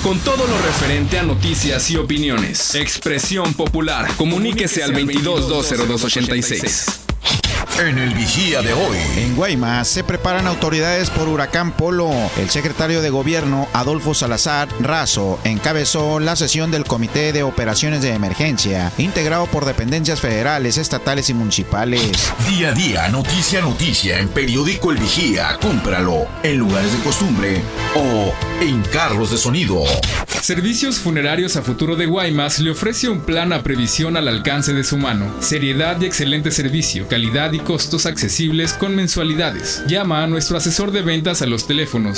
con todo lo referente a noticias y opiniones. Expresión Popular. Comuníquese al 22-202-86. En el Vigía de hoy. En Guaymas se preparan autoridades por huracán Polo. El secretario de Gobierno, Adolfo Salazar Razo, encabezó la sesión del Comité de Operaciones de Emergencia, integrado por dependencias federales, estatales y municipales. Día a día, noticia a noticia, en Periódico El Vigía. Cómpralo en lugares de costumbre o en carros de sonido. Servicios Funerarios a Futuro de Guaymas le ofrece un plan a previsión al alcance de su mano. Seriedad y excelente servicio, calidad y costos accesibles con mensualidades. Llama a nuestro asesor de ventas a los teléfonos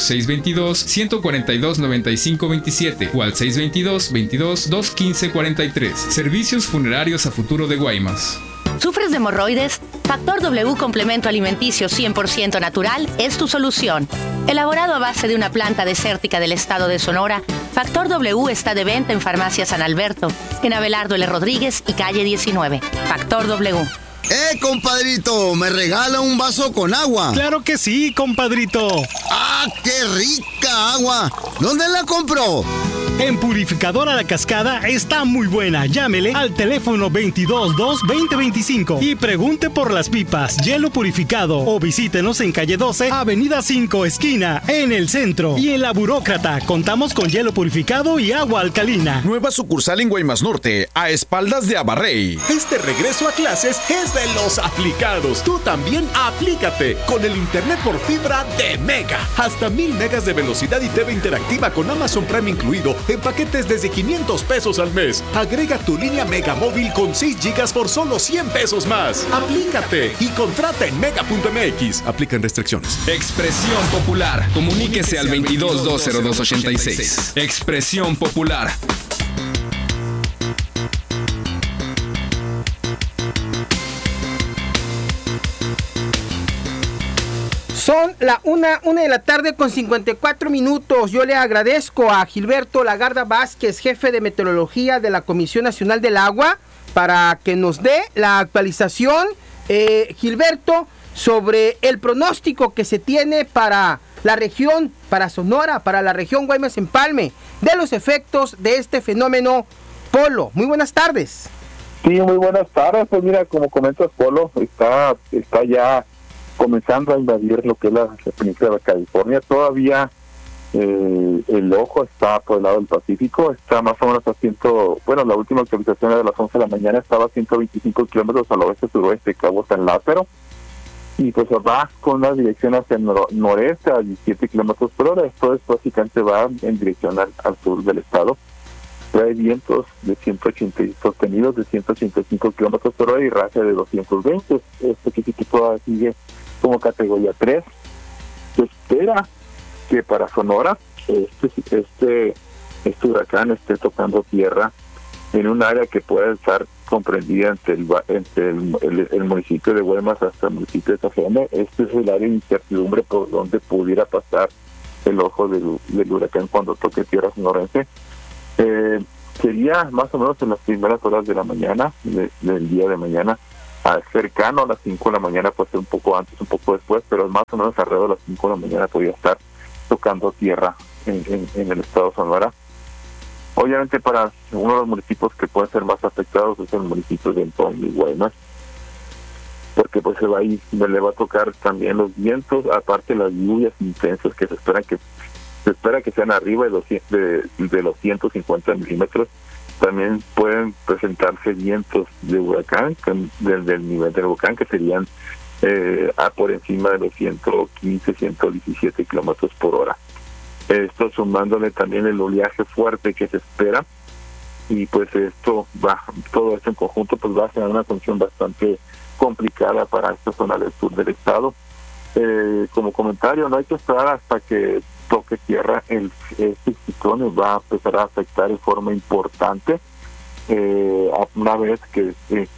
622-142-9527 o al 622-22-215-43. Servicios Funerarios a Futuro de Guaymas. ¿Sufres de hemorroides? Factor W Complemento Alimenticio 100% natural es tu solución. Elaborado a base de una planta desértica del estado de Sonora, Factor W está de venta en Farmacia San Alberto, en Abelardo L. Rodríguez y calle 19. Factor W. Compadrito, ¿me regala un vaso con agua? ¡Claro que sí, compadrito! ¡Ah, qué rica agua! ¿Dónde la compró? En Purificadora La Cascada está muy buena. Llámele al teléfono 222-2025 y pregunte por las pipas, hielo purificado, o visítenos en calle 12, avenida 5, esquina, en el centro. Y en La Burócrata contamos con hielo purificado y agua alcalina. Nueva sucursal en Guaymas Norte, a espaldas de Abarrey. Este regreso a clases es de los aplicados. Tú también aplícate con el internet por fibra de Mega. Hasta 1000 megas de velocidad y TV interactiva con Amazon Prime incluido en paquetes desde 500 pesos al mes. Agrega tu línea Mega Móvil con 6 gigas por solo 100 pesos más. Aplícate y contrata en mega.mx. Aplican restricciones. Expresión Popular. Comuníquese al 22-202-86. Expresión Popular. Son la una de la tarde con 54 minutos. Yo le agradezco a Gilberto Lagarda Vázquez, jefe de meteorología de la Comisión Nacional del Agua, para que nos dé la actualización, Gilberto, sobre el pronóstico que se tiene para la región, para Sonora, para la región Guaymas-Empalme, de los efectos de este fenómeno Polo. Muy buenas tardes. Sí, muy buenas tardes. Pues mira, como comentas, Polo está ya comenzando a invadir lo que es la península de California. Todavía el ojo está por el lado del Pacífico, está más o menos a la última actualización era de las 11 de la mañana, estaba a 125 kilómetros al oeste-suroeste de Cabo San Lázaro, y pues va con una dirección hacia el noreste a 17 kilómetros por hora. Esto básicamente va en dirección al sur del estado. Trae vientos de 180 sostenidos de 185 kilómetros por hora y racha de 220. Este que sigue como categoría 3. Se espera que para Sonora este huracán esté tocando tierra en un área que pueda estar comprendida entre el municipio de Guaymas hasta el municipio de Tajome. Este es el área de incertidumbre por donde pudiera pasar el ojo del huracán cuando toque tierra sonorense. Sería más o menos en las primeras horas de la mañana, del día de mañana, cercano a las 5 de la mañana, puede ser un poco antes, un poco después, pero más o menos alrededor de las 5 de la mañana podría estar tocando tierra en el estado de Sonora. Obviamente para uno de los municipios que pueden ser más afectados es el municipio de Entón y Guaymas, porque pues le va a tocar también los vientos, aparte las lluvias intensas que se espera que sean arriba de los 150 milímetros. También pueden presentarse vientos de huracán del nivel del volcán que serían por encima de los 115, 117 kilómetros por hora. Esto sumándole también el oleaje fuerte que se espera, y pues todo esto en conjunto pues va a ser una condición bastante complicada para esta zona del sur del estado. Como comentario, no hay que esperar hasta que toque tierra. Este ciclón va a empezar a afectar de forma importante una vez que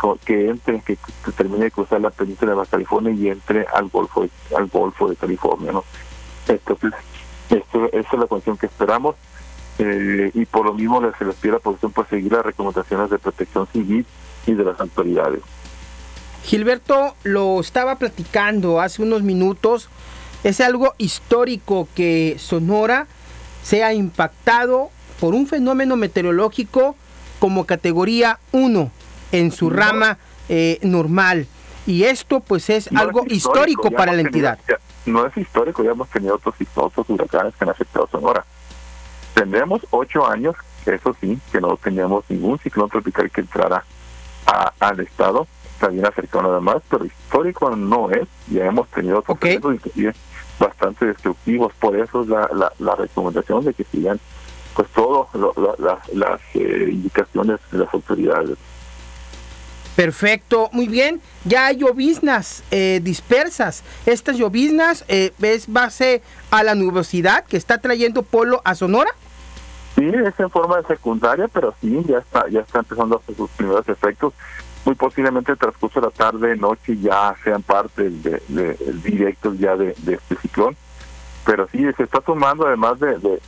termine de cruzar la península de Baja California y entre al Golfo de California, ¿no? Entonces, esa es la condición que esperamos, y por lo mismo se les pide a la población por seguir las recomendaciones de protección civil y de las autoridades. Gilberto lo estaba platicando hace unos minutos. Es algo histórico que Sonora sea impactado por un fenómeno meteorológico como categoría 1 en su rama normal. Y esto pues es algo histórico para la entidad. No es histórico, ya hemos tenido otros huracanes que han afectado Sonora. Tenemos 8 años, eso sí, que no teníamos ningún ciclón tropical que entrara al estado, está bien cercano además, pero histórico no es. Ya hemos tenido otros casos, inclusive bastante destructivos. Por eso es la recomendación de que sigan pues todas las indicaciones de las autoridades. Perfecto, muy bien. Ya hay lloviznas dispersas. Estas lloviznas es base a la nubosidad que está trayendo Polo a Sonora. Sí, es en forma de secundaria, pero sí, ya está empezando a hacer sus primeros efectos. Muy posiblemente el transcurso de la tarde, noche ya sean parte directos ya de este ciclón. Pero sí, se está tomando además de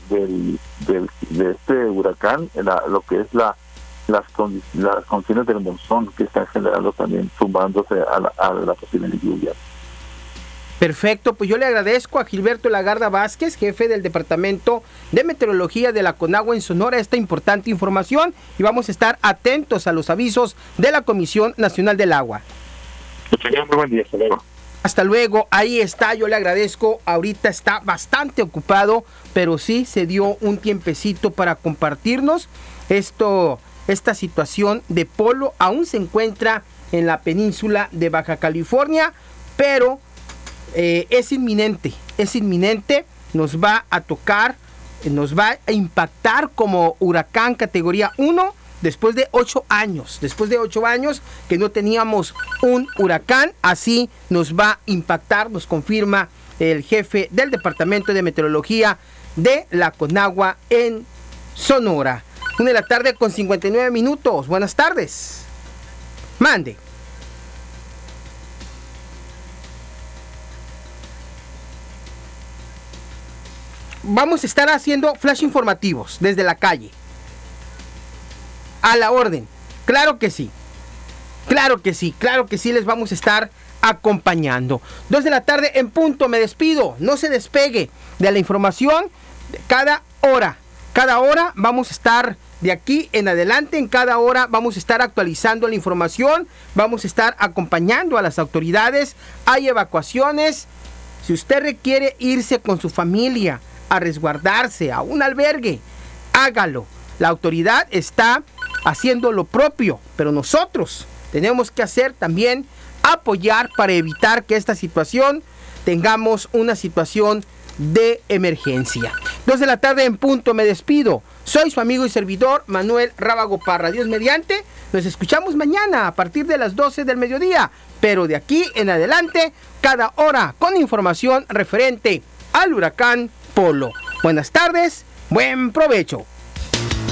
este huracán, lo que es las condiciones del monzón que están generando también, sumándose a la posible lluvia. Perfecto, pues yo le agradezco a Gilberto Lagarda Vázquez, jefe del Departamento de Meteorología de la Conagua en Sonora, esta importante información, y vamos a estar atentos a los avisos de la Comisión Nacional del Agua. Muy buen día, hasta luego. Hasta luego, ahí está, yo le agradezco, ahorita está bastante ocupado, pero sí se dio un tiempecito para compartirnos esta situación de Polo. Aún se encuentra en la península de Baja California, pero es inminente, nos va a tocar, nos va a impactar como huracán categoría 1 después de 8 años que no teníamos un huracán. Así nos va a impactar, nos confirma el jefe del Departamento de Meteorología de la Conagua en Sonora. 1:59 p.m. Buenas tardes. Mande. Vamos a estar haciendo flash informativos desde la calle. A la orden. Claro que sí, les vamos a estar acompañando. 2 de la tarde en punto, me despido. No se despegue de la información. Cada hora vamos a estar de aquí en adelante. En cada hora vamos a estar actualizando la información. Vamos a estar acompañando a las autoridades. Hay evacuaciones. Si usted requiere irse con su familia a resguardarse a un albergue, hágalo. La autoridad está haciendo lo propio, pero nosotros tenemos que hacer también apoyar para evitar que esta situación tengamos una situación de emergencia. 2 de la tarde en punto, me despido. Soy su amigo y servidor Manuel Rábago Parra. Dios mediante, nos escuchamos mañana a partir de las 12 del mediodía, pero de aquí en adelante, cada hora con información referente al huracán Polo. Buenas tardes, buen provecho.